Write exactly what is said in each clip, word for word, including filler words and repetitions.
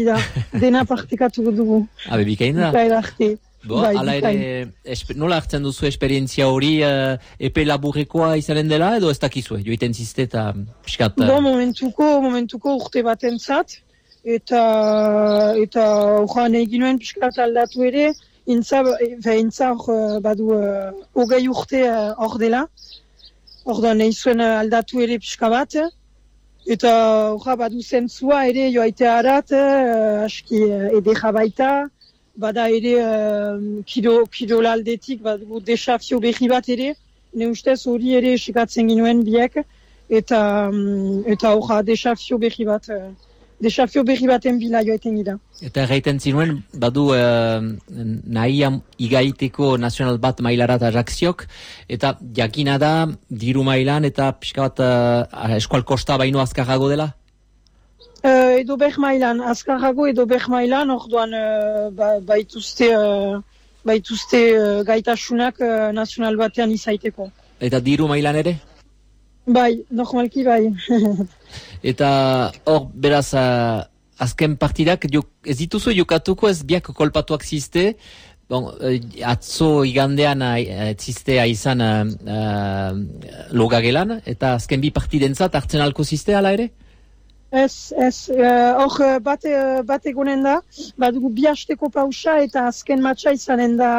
Dena partekatu dugu. Habe, bikain da? Bikain arte. Bo, bai, ala ere, espe, nola hartzen duzu esperientzia hori uh, epe laburrekoa izanen dela, edo ez dakizue, joiten ziste eta piskat... Uh... Bo, momentuko, momentuko urte bat entzat, eta eta horra nahi ginoen piskat aldatu ere, intza, intza hor badu hogei uh, urte hor uh, dela, hor da nahi zuen aldatu ere piska bat, eta horra badu zentzua ere joaite harat, uh, aski uh, edera baita, bada ere uh, kiro, kirola aldetik, badu desafio berri bat ere, ne ustez hori ere esikatzen ginoen biek, eta um, eta horra desafio berri bat, uh, desafio berri baten bila joaiten gira. Eta erraiten zinuen, badu uh, nahi igaiteko nazional bat mailarat Ajacciok, eta jakina da, diru mailan eta pixka bat uh, eskual kosta baino azkarrago dela? Uh, edo beh mailan, azkarrago edo beh mailan, orduan uh, ba, baituzte, uh, baituzte uh, gaitasunak uh, nazional batean izaiteko. Eta diru mailan ere? Bai, normalki bai. Eta hor, beraz, uh, azken partidak, ez dituzu jokatuko ez biak kolpatuak ziste, bon, uh, atzo igandean uh, ziste izan uh, uh, logagelan, eta azken bi partidentzat hartzen alko ziste ala ere? Ez, ez, hor uh, bate, uh, bate gonen da, badugu bi hasteko pausa eta azken matxa izanen da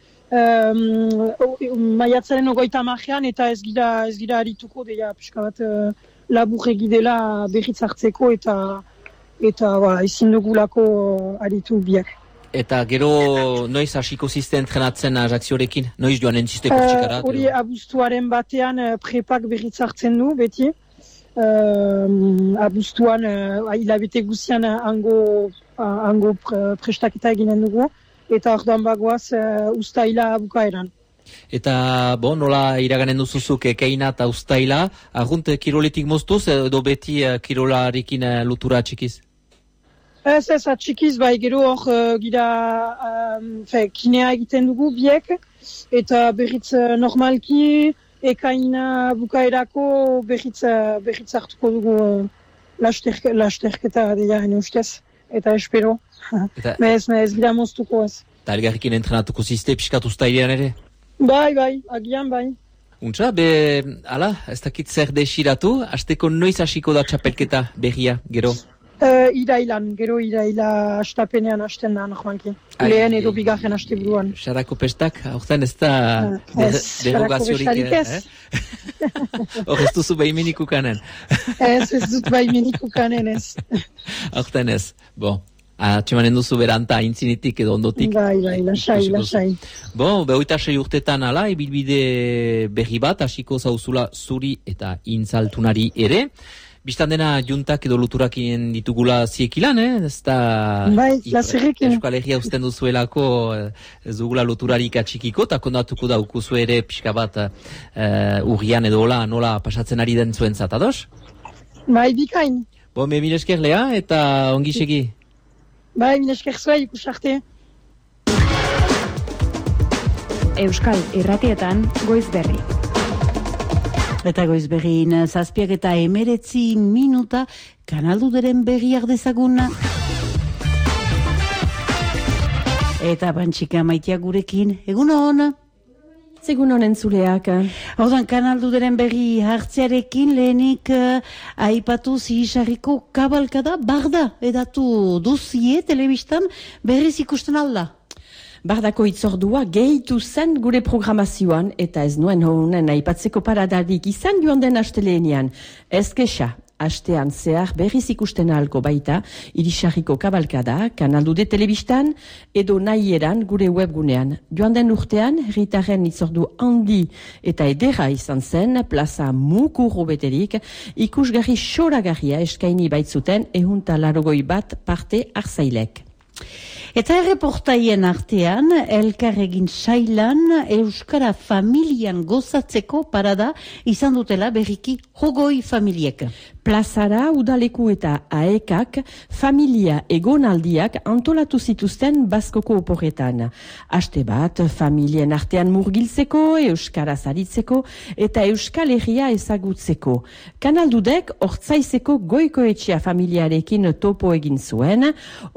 um, maiatzaren ogoita majean eta ez gira, ez gira harituko, deia pixka bat uh, labur egidela berriz hartzeko eta eta ba, ezin dugulako haritu biak. Eta gero noiz hasiko ziste entrenatzen Ajacciorekin? Noiz joan entziste kurtsikara? Hori uh, abuztuaren batean uh, prepak berriz hartzen du, beti. Uh, abuztuan, uh, hilabete guzian uh, ango, uh, ango pre, prestaketa eginen dugu, eta orduan bagoaz uh, ustaila bukaeran. Eta, bo, nola iraganen duzuzuk ekeina eta ustaila, argunt kiroletik moztuz, edo beti uh, kirolarekin uh, lutura txikiz? Ez, ez, atxikiz, bai, gero hor uh, gira um, fe, kinea egiten dugu biek, eta berriz uh, normalki, ekaina bukaerako berriz, berriz hartuko dugu uh, lasterk, lasterketa deia hene ustez, eta espero. Eta, ez, ez gira moztuko ez. Eta elgarrikin entrenatuko ziste piskat ustailean ere? Bai, bai, agian bai. Untza, be, ala, ez dakit zer desiratu, hasteko noiz hasiko da txapelketa berria, gero? Uh, irailan, gero iraila astapenean hasten da, normalki. Lehen edo bigarren haste buruan. Sarako pestak, aurten ez da uh, derogaziorik. Ez, hor ez duzu baimenik ukanen. Ez, ez dut baimenik ukanen ez. Aurten ez, bo. Atxemanen duzu beranta aintzinitik edo ondotik. Bai, bai, lasai, lasai. Bo, behoita sei urtetan ala, ibilbide berri bat, hasiko zauzula zuri eta intzaltunari ere. Bistan dena juntak edo luturakien ditugula ziekilan, eh? Ez da... Bai, lazerrekin. Euskal Herria usten duzuelako ez dugula luturarik atxikiko, eta kondatuko daukuzu ere pixka bat uh, urrian edo hola, nola pasatzen ari den zuen zat, ados? Bai, bikain. Bo, me mil esker Lea, eta ongi segi. Bai, mil esker zua, ikus arte. Euskal Irratietan Goiz Berri. Eta goiz berriin zazpiak eta emeretzi minuta kanalduderen berriak dezaguna. Eta bantxika maitea gurekin, egun hon? Egun honen zuleak. Hordan kanalduderen berri hartzearekin lehenik uh, aipatu zihisarriko kabalkada barda edatu duzie telebistan berriz ikusten alda. Bardako itzordua gehitu zen gure programazioan eta ez nuen honen aipatzeko paradarik izan joan den asteleenean. Ez kexa, astean zehar berriz ikusten ahalko baita irisarriko kabalkada, kanaldude telebistan edo nahieran gure webgunean. Joan den urtean, herritarren itzordu handi eta edera izan zen, plaza mukurro beterik, ikusgarri xoragarria eskaini baitzuten ehunta larogoi bat parte hartzailek. Eta erreportaien artean, elkarregin sailan Euskara familian gozatzeko parada izan dutela berriki hogoi familiek. Plazara, udaleku eta aekak familia egonaldiak antolatu zituzten Baskoko oporretan. Aste bat, familien artean murgiltzeko, Euskara zaritzeko eta Euskal Herria ezagutzeko. Kanaldudek hortzaizeko goikoetxea familiarekin topo egin zuen,